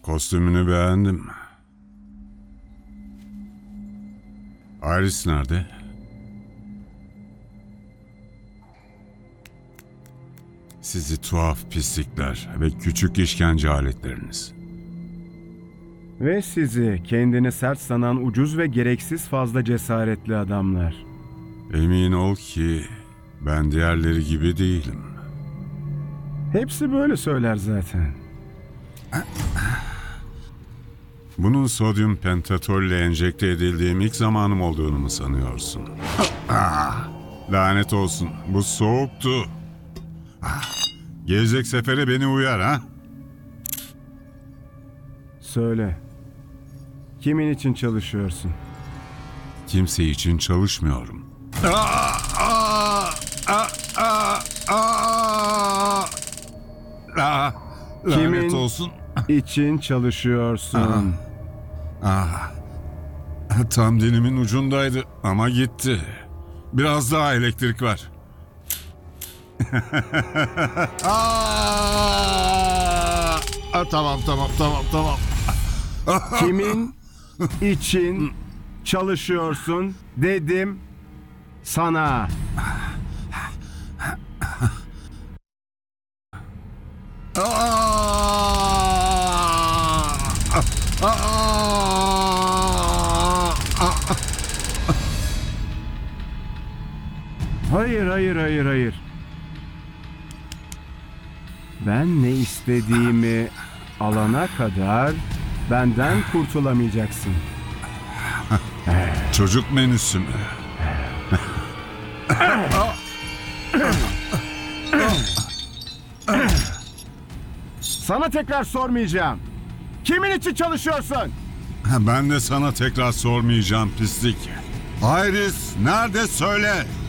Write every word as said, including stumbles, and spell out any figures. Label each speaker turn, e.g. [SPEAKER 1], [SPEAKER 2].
[SPEAKER 1] Kostümünü beğendim. Iris nerede? Sizi tuhaf pislikler ve küçük işkence aletleriniz.
[SPEAKER 2] Ve sizi kendini sert sanan ucuz ve gereksiz fazla cesaretli adamlar.
[SPEAKER 1] Emin ol ki ben diğerleri gibi değilim.
[SPEAKER 2] Hepsi böyle söyler zaten.
[SPEAKER 1] Bunun sodyum pentatolle enjekte edildiğim ilk zamanım olduğunu mu sanıyorsun? Lanet olsun, bu soğuktu. Gelecek sefere beni uyar ha?
[SPEAKER 2] Söyle. Kimin için çalışıyorsun?
[SPEAKER 1] Kimse için çalışmıyorum. Aa, aa, aa, aa, aa. Aa, lanet
[SPEAKER 2] Kimin
[SPEAKER 1] olsun.
[SPEAKER 2] için çalışıyorsun?
[SPEAKER 1] Ah, tam dilimin ucundaydı ama gitti. Biraz daha elektrik var. Aa, ah, tamam tamam tamam tamam.
[SPEAKER 2] Kimin için çalışıyorsun dedim sana. Hayır, hayır, hayır, hayır. Ben ne istediğimi alana kadar benden kurtulamayacaksın.
[SPEAKER 1] Çocuk menüsü mü?
[SPEAKER 2] Sana tekrar sormayacağım. Kimin için çalışıyorsun?
[SPEAKER 1] Ben de sana tekrar sormayacağım pislik. Iris nerede söyle?